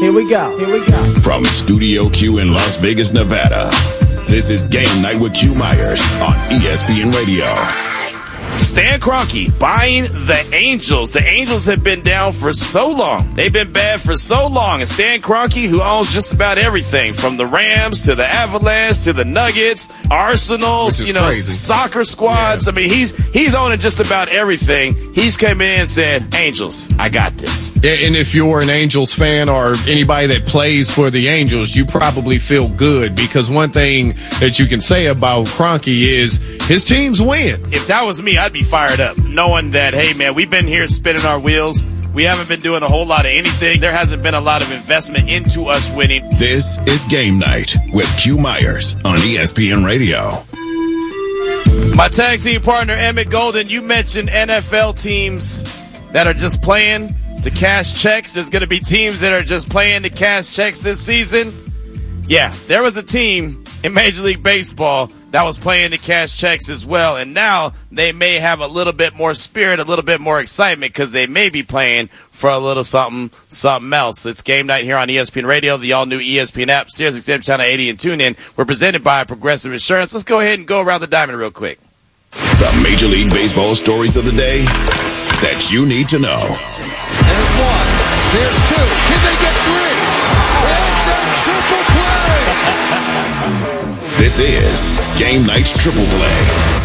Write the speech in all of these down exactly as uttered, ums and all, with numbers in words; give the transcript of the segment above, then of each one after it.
Here we go. Here we go. From Studio Q in Las Vegas, Nevada, this is Game Night with Q Myers on E S P N Radio. Stan Kroenke buying the Angels. The Angels have been down for so long. They've been bad for so long. And Stan Kroenke, who owns just about everything, from the Rams to the Avalanche to the Nuggets, Arsenals, you know, crazy. soccer squads. Yeah. I mean, he's he's owning just about everything. He's come in and said, Angels, I got this. Yeah, and if you're an Angels fan or anybody that plays for the Angels, you probably feel good, because one thing that you can say about Kroenke is his teams win. If that was me, I'd be fired up, knowing that, hey, man, we've been here spinning our wheels. We haven't been doing a whole lot of anything. There hasn't been a lot of investment into us winning. This is Game Night with Q Myers on E S P N Radio. My tag team partner, Emmett Golden, you mentioned N F L teams that are just playing to cash checks. There's going to be teams that are just playing to cash checks this season. Yeah, there was a team in Major League Baseball that was playing to cash checks as well, and now they may have a little bit more spirit, a little bit more excitement, because they may be playing for a little something, something else. It's Game Night here on E S P N Radio, the all-new E S P N app, Sirius X M Channel eighty, and TuneIn. We're presented by Progressive Insurance. Let's go ahead and go around the diamond real quick. The Major League Baseball stories of the day that you need to know. There's one. There's two. Can they get three? It's a triple play. This is Game Night's Triple Play.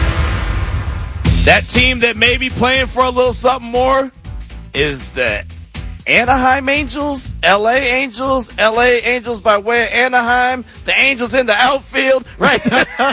That team that may be playing for a little something more is the Anaheim Angels, L A Angels, L A Angels by way of Anaheim, the Angels in the outfield, right?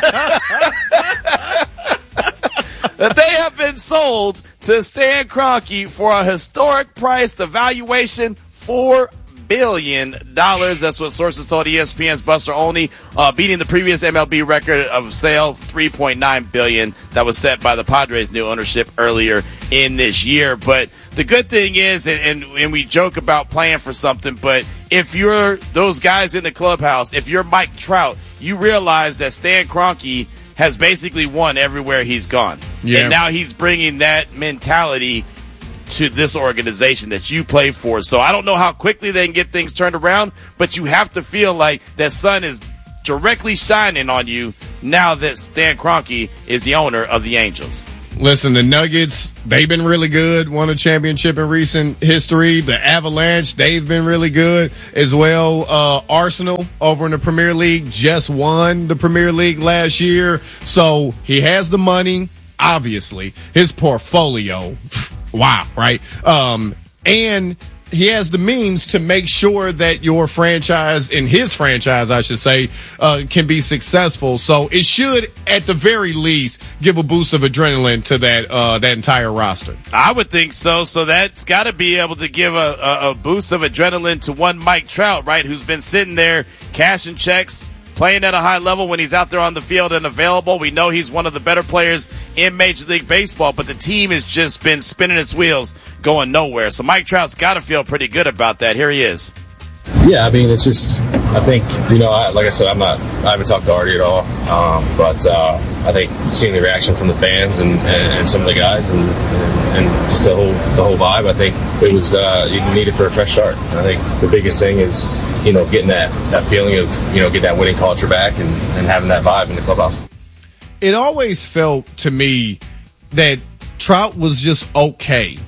That they have been sold to Stan Kroenke for a historic price. The valuation, four billion dollars. That's what sources told E S P N's Buster Olney, uh, beating the previous M L B record of sale, three point nine billion dollars, that was set by the Padres' new ownership earlier in this year. But the good thing is, and, and, and we joke about playing for something, but if you're those guys in the clubhouse, if you're Mike Trout, you realize that Stan Kroenke has basically won everywhere he's gone. Yeah. And now he's bringing that mentality to this organization that you play for. So I don't know how quickly they can get things turned around, but you have to feel like that sun is directly shining on you now that Stan Kroenke is the owner of the Angels. Listen, the Nuggets, they've been really good, won a championship in recent history. The Avalanche, they've been really good as well. Uh, Arsenal over in the Premier League just won the Premier League last year. So he has the money, obviously. His portfolio, wow, right? Um, and he has the means to make sure that your franchise, and his franchise, I should say, uh, can be successful. So it should, at the very least, give a boost of adrenaline to that uh, that entire roster. I would think so. So that's got to be able to give a, a, a boost of adrenaline to one Mike Trout, right, who's been sitting there cashing checks, playing at a high level when he's out there on the field and available. We know he's one of the better players in Major League Baseball, but the team has just been spinning its wheels, going nowhere. So Mike Trout's got to feel pretty good about that. Here he is. Yeah, I mean, it's just, I think, you know, I, like I said, I'm not, I haven't talked to Artie at all, um, but uh, I think seeing the reaction from the fans and, and, and some of the guys and, and, and just the whole the whole vibe, I think it was, uh, you needed for a fresh start. And I think the biggest thing is, you know, getting that, that feeling of, you know, get that winning culture back and, and having that vibe in the clubhouse. It always felt to me that Trout was just okay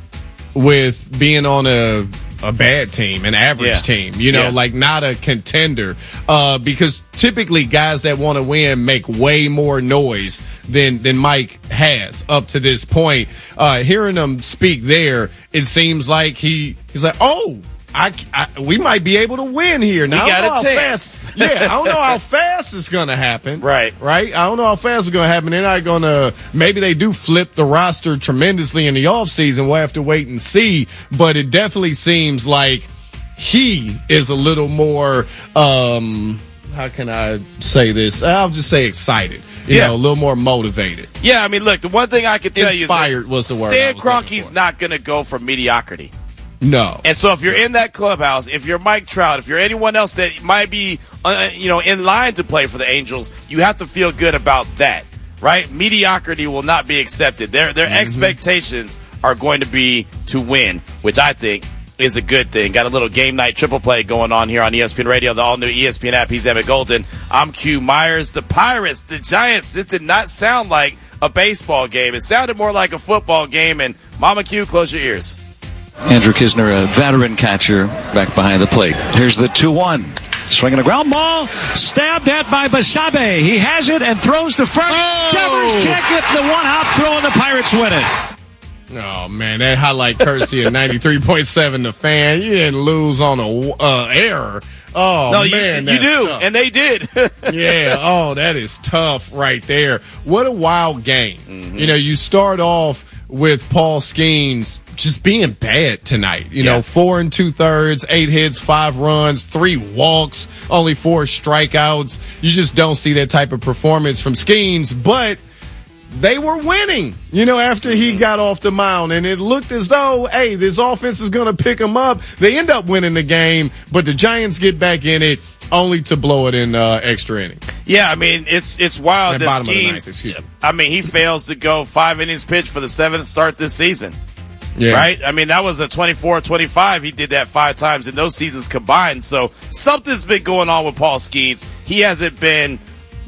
with being on a a bad team, an average Yeah. team, you know, Yeah. like not a contender, uh, because typically guys that want to win make way more noise than, than Mike has up to this point. Uh, hearing him speak there, it seems like he, he's like, oh, I, I, we might be able to win here. Now, We I got don't a know how chance. fast, yeah, I don't know how fast it's going to happen. Right. Right? I don't know how fast it's going to happen. They're not going to, maybe they do flip the roster tremendously in the offseason. We'll have to wait and see. But it definitely seems like he is a little more, um, how can I say this? I'll just say excited. You Yeah. know, a little more motivated. Yeah, I mean, look, the one thing I can tell Inspired you is that was the word I Stan was looking Kroenke's for. not going to go for mediocrity. No. And so if you're in that clubhouse, if you're Mike Trout, if you're anyone else that might be, uh, you know, in line to play for the Angels, you have to feel good about that, right? Mediocrity will not be accepted. Their their Mm-hmm. expectations are going to be to win, which I think is a good thing. Got a little game night triple play going on here on E S P N Radio, the all-new E S P N app. He's Emmett Golden. I'm Q Myers. The Pirates, the Giants, this did not sound like a baseball game. It sounded more like a football game, and Mama Q, close your ears. Andrew Kisner, a veteran catcher, back behind the plate. Here's the two one. Swinging a ground ball, stabbed at by Basabe. He has it and throws to first. Oh! Devers can't get the one-hop throw, and the Pirates win it. Oh, man, that highlight courtesy of ninety-three point seven The Fan. You didn't lose on a uh, error. Oh, no, man, you, you do, tough. and they did. Yeah, oh, that is tough right there. What a wild game. Mm-hmm. You know, you start off with Paul Skeens just being bad tonight. You yeah. know, four and two thirds, eight hits, five runs, three walks, only four strikeouts. You just don't see that type of performance from Skeens, but they were winning, you know, after he got off the mound, and it looked as though, hey, this offense is going to pick them up. They end up winning the game, but the Giants get back in it only to blow it in uh, extra innings. Yeah, I mean, it's it's wild and that Skeens, I mean, he fails to go five innings pitched for the seventh start this season. Yeah. Right? I mean, that was a twenty-four twenty-five. He did that five times in those seasons combined. So something's been going on with Paul Skeens. He hasn't been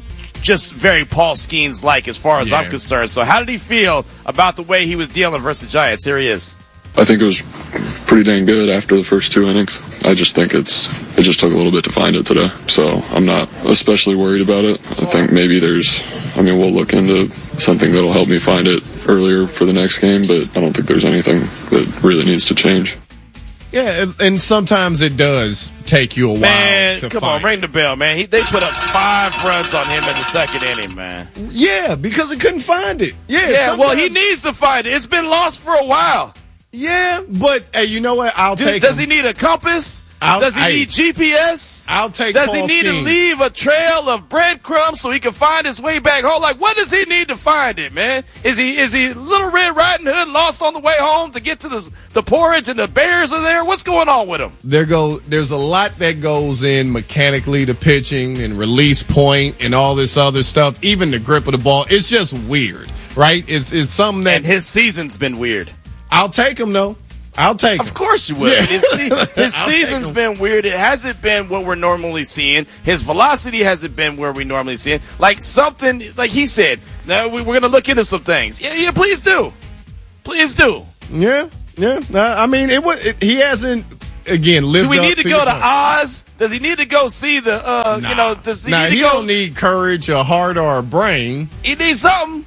just very Paul Skeens-like as far as yeah. I'm concerned. So how did he feel about the way he was dealing versus the Giants? Here he is. I think it was pretty dang good after the first two innings. I just think it's it just took a little bit to find it today. So I'm not especially worried about it. I think maybe there's, I mean, we'll look into something that'll help me find it earlier for the next game, but I don't think there's anything that really needs to change. Yeah, and sometimes it does take you a while man, to come find on, ring the bell, man. He, they put up five runs on him in the second inning, man. Yeah, because he couldn't find it. Yeah, yeah well, he needs to find it. It's been lost for a while. Yeah, but hey, you know what? I'll Do, take Does him. he need a compass? I'll, Does he I, need G P S? I'll take Does Paul he need Skeens. to leave a trail of breadcrumbs so he can find his way back home? Like, what does he need to find it, man? Is he is he Little Red Riding Hood lost on the way home to get to the the porridge and the bears are there? What's going on with him? There go. There's a lot that goes in mechanically to pitching and release point and all this other stuff. Even the grip of the ball. It's just weird, right? It's it's something that and his season's been weird. I'll take him though. I'll take him. Of course you would. Yeah. His, se- his season's been weird. It hasn't been what we're normally seeing. His velocity hasn't been where we normally see it. Like something, like he said, now we, we're going to look into some things. Yeah, yeah, please do. Please do. Yeah, yeah. Uh, I mean, it, it he hasn't, again, lived up to Do we need to, to go to point. Oz? Does he need to go see the, uh, nah. you know, does he nah, need to he go? don't need courage, a heart, or a brain. He needs something.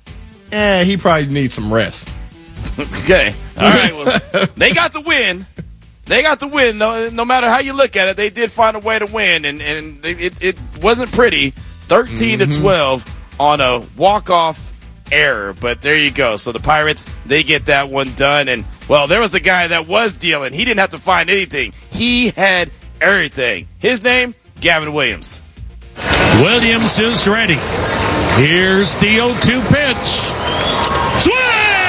Eh, he probably needs some rest. Okay. All right. Well, they got the win. They got the win. No, no matter how you look at it, they did find a way to win, and, and it, it wasn't pretty. thirteen mm-hmm. to twelve on a walk-off error, but there you go. So the Pirates, they get that one done. And, well, there was a guy that was dealing. He didn't have to find anything. He had everything. His name, Gavin Williams. Williams is ready. Here's the oh two pitch. Swing!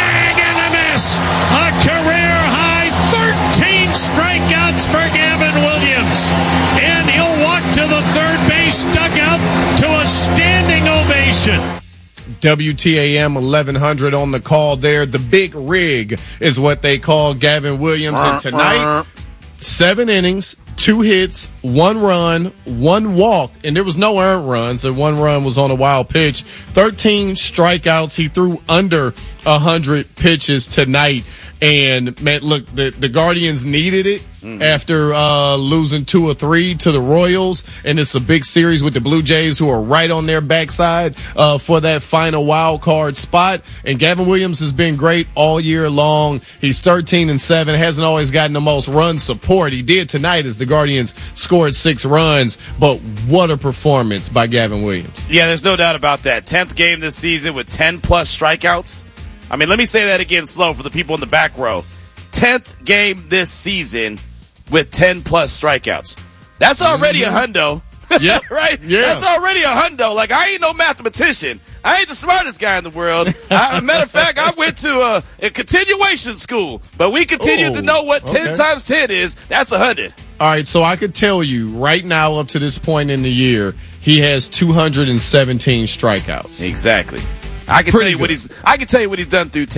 A career-high thirteen strikeouts for Gavin Williams. And he'll walk to the third base dugout to a standing ovation. W T A M eleven hundred on the call there. The big rig is what they call Gavin Williams. And tonight, seven innings, two hits, one run, one walk, and there was no earned runs. The one run was on a wild pitch. thirteen strikeouts. He threw under one hundred pitches tonight. And, man, look, the, the Guardians needed it mm-hmm. after uh, losing two or three to the Royals. And it's a big series with the Blue Jays, who are right on their backside uh, for that final wild card spot. And Gavin Williams has been great all year long. He's thirteen and seven, hasn't always gotten the most run support. He did tonight as the Guardians scored six runs. But what a performance by Gavin Williams. Yeah, there's no doubt about that. tenth game this season with ten-plus strikeouts. I mean, let me say that again slow for the people in the back row. tenth game this season with ten-plus strikeouts. That's already mm-hmm. a hundo. Yeah. Right? Yeah. That's already a hundo. Like, I ain't no mathematician. I ain't the smartest guy in the world. I, matter of fact, I went to a, a continuation school. But we continue Ooh, to know what ten okay. times ten is. That's a hundred. All right, so I could tell you right now up to this point in the year, he has two hundred seventeen strikeouts. Exactly. I can Pretty tell you good. what he's. I can tell you what he's done through ten.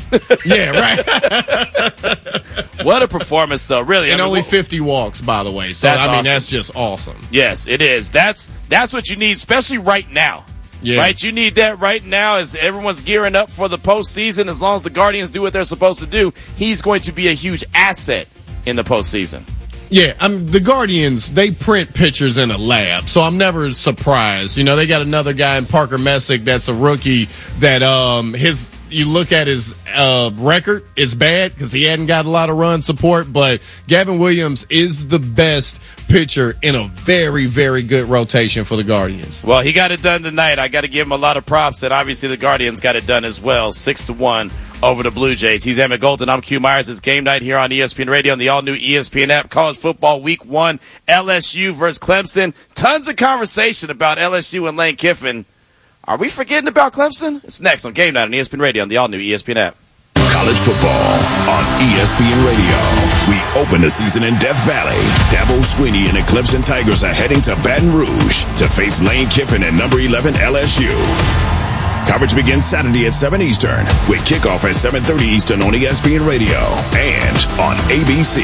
Yeah, right. What a performance, though, really. And I mean, only what, fifty walks, by the way. So, That's I mean, awesome. that's just awesome. Yes, it is. That's that's what you need, especially right now. Yeah. Right? You need that right now as everyone's gearing up for the postseason. As long as the Guardians do what they're supposed to do, he's going to be a huge asset in the postseason. Yeah, I'm, the Guardians, they print pictures in a lab, so I'm never surprised. You know, they got another guy in Parker Messick that's a rookie that um his you look at his uh record, it's bad because he hadn't got a lot of run support, but Gavin Williams is the best pitcher in a very, very good rotation for the Guardians. Well, he got it done tonight. I got to give him a lot of props, and obviously the Guardians got it done as well, six to one over the Blue Jays. He's Emmett Golden. I'm Q Myers. It's game night here on E S P N Radio on the all-new E S P N app. College football week one, L S U versus Clemson. Tons of conversation about L S U and Lane Kiffin. Are we forgetting about Clemson? It's next on game night on E S P N Radio on the all-new E S P N app. College football on E S P N Radio. We open the season in Death Valley. Dabo Swinney and the Clemson Tigers are heading to Baton Rouge to face Lane Kiffin and number eleven L S U. Coverage begins Saturday at seven Eastern with kickoff at seven thirty Eastern on E S P N Radio and on A B C.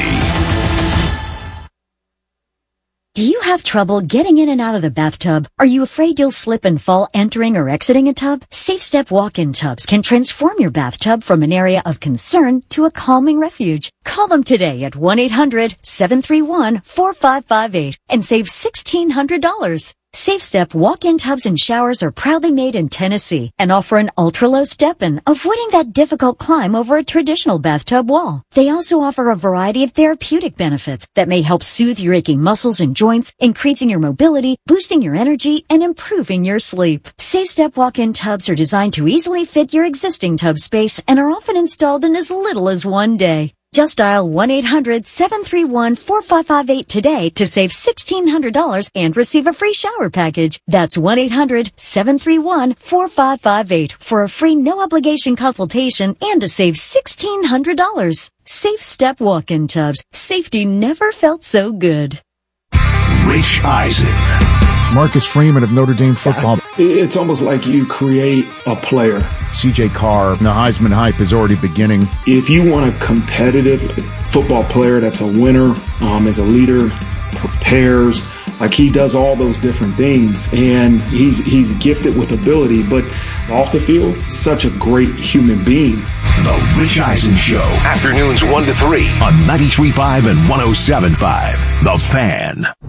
Do you have trouble getting in and out of the bathtub? Are you afraid you'll slip and fall entering or exiting a tub? Safe Step walk-in tubs can transform your bathtub from an area of concern to a calming refuge. Call them today at one eight hundred seven three one four five five eight and save sixteen hundred dollars. Safe Step walk-in tubs and showers are proudly made in Tennessee and offer an ultra-low step-in, avoiding that difficult climb over a traditional bathtub wall. They also offer a variety of therapeutic benefits that may help soothe your aching muscles and joints, increasing your mobility, boosting your energy, and improving your sleep. Safe Step walk-in tubs are designed to easily fit your existing tub space and are often installed in as little as one day. Just dial one eight hundred seven three one four five five eight today to save sixteen hundred dollars and receive a free shower package. That's one eight hundred seven three one four five five eight for a free no-obligation consultation and to save sixteen hundred dollars. Safe Step walk-in tubs. Safety never felt so good. Rich Eisen. Marcus Freeman of Notre Dame football. It's almost like you create a player. C J Carr, the Heisman hype is already beginning. If you want a competitive football player that's a winner, um, is a leader, prepares, like he does all those different things, and he's he's gifted with ability, but off the field, such a great human being. The Rich Eisen Show, afternoons one to three on ninety-three point five and one oh seven point five. The Fan.